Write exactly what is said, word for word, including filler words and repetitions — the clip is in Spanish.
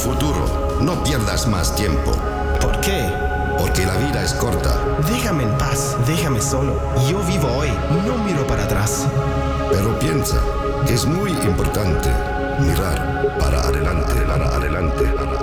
futuro. No pierdas más tiempo. ¿Por qué? Porque la vida es corta. Déjame en paz, déjame solo. Yo vivo hoy, no miro para atrás. Pero piensa que es muy importante mirar para adelante, para adelante, para adelante.